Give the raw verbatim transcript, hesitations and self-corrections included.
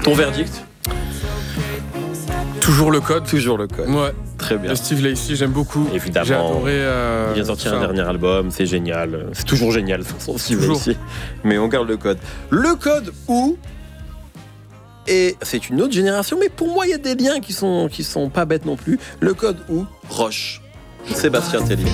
Ton verdict ? Toujours le code. Toujours le code. Ouais. Très bien. Le Steve Lacy, j'aime beaucoup. Évidemment. J'ai adoré. Euh, Il vient de sortir ça. un dernier album, c'est génial. C'est toujours génial, de toute façon, Steve Toujours. Lacy. Mais on garde le code. Le code où. Et c'est une autre génération, mais pour moi, il y a des liens qui sont, qui sont pas bêtes non plus. Le code où Roche. Sébastien Tellier.